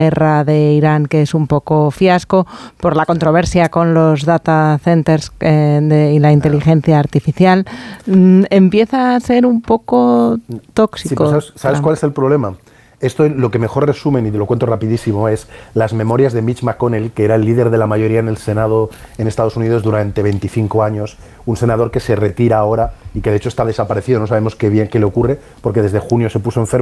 guerra de Irán, que es un poco fiasco, por la controversia con los data centers y la inteligencia artificial, empieza a ser un poco tóxico. Sí, pues ¿sabes cuál es el problema? Esto lo que mejor resumen, y te lo cuento rapidísimo, es las memorias de Mitch McConnell, que era el líder de la mayoría en el Senado en Estados Unidos durante 25 años, un senador que se retira ahora y que de hecho está desaparecido, no sabemos qué le ocurre, porque desde junio se puso enfermo.